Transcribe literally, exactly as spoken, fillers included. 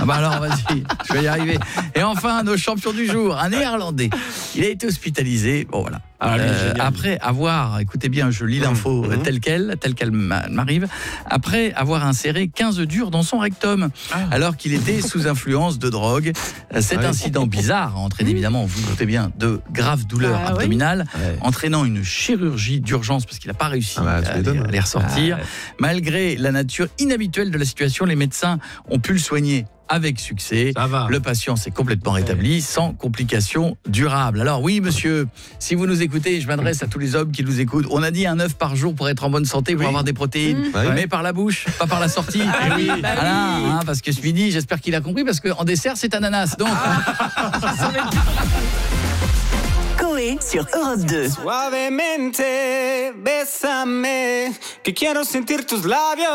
bah alors, vas-y, je vais y arriver. Et enfin, nos champions du jour, un Néerlandais. Il a été hospitalisé. Bon, voilà. Ah, lui, Euh, génial. après avoir, écoutez bien, je lis l'info Mmh. telle qu'elle, telle qu'elle m'arrive, après avoir inséré quinze durs dans son rectum, Ah. alors qu'il était sous influence de drogue. Cet Ah oui. incident bizarre entraîne évidemment, vous vous doutez bien, de graves douleurs Ah oui. abdominales, Ouais. entraînant une chirurgie d'urgence parce qu'il n'a pas réussi Ah bah, tu à, les, m'étonnes. à les ressortir. Ah ouais. Malgré la nature inhabituelle de la situation, les médecins ont pu le soigner avec succès. Ça va. Le patient s'est complètement rétabli sans complications durables. Alors oui, monsieur, si vous nous écoutez, je m'adresse à tous les hommes qui nous écoutent. On a dit un œuf par jour pour être en bonne santé, pour Oui. avoir des protéines, Mmh. Ouais. mais par la bouche, pas par la sortie. Ah oui, bah Voilà, oui. hein, parce que ce midi, j'espère qu'il a compris, parce qu'en dessert, c'est ananas. Donc, Coé sur Europe deux. Suavemente, bésame, que quiero sentir tus labios.